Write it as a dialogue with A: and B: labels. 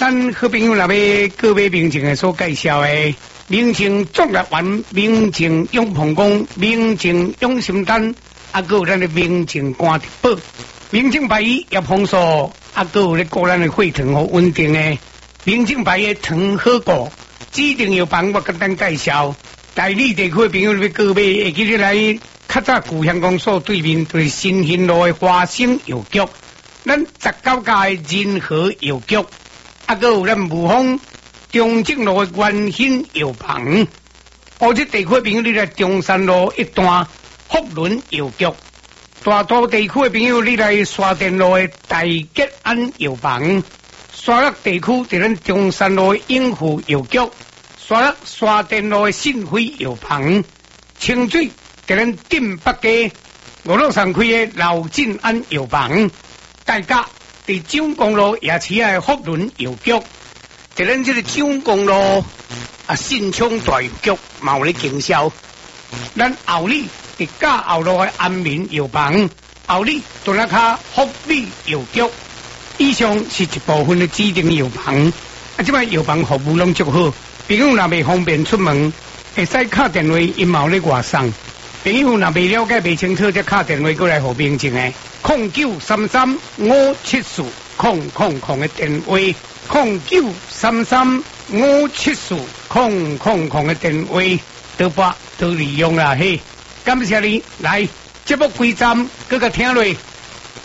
A: 咱好朋友那要各位民警的所介绍的，民警壮乐园、民警永鹏宫、民警永心丹，还有咱的民警关德堡、民警牌叶红素，还有咧个咱的血糖和稳定的民警牌的糖好过，指定药房我跟咱介绍。大理地区的朋友要各位会记得来，较早故乡公所对面就是新兴路的花生药局，咱19家的仁和药局。还有咱武丰中正路的元兴药房，乌这地区的朋友你来中山路一段福伦药局，大肚地区的朋友你来沙田路的大吉安药房，沙鹿地区在咱中山路的永富药局，沙田路的信辉药房，清水在咱镇北街5路上开的老进安药房，大家。在蔣公路夜市的福伦药局，在咱这个蔣公路信昌大药局嘛有咧经销。咱后里在嘉后路的安民药房，后里在那卡福利药局。以上是一部分的指定药房，这摆药房服务拢足好。朋友若未方便出门，会使打电话，因嘛有咧外送。朋友若未了解未清楚，则打电话过来互民警的。0933574000的电话，0933574000的电话，多拨多利用啦嘿。感谢你来节目归站，各个听落。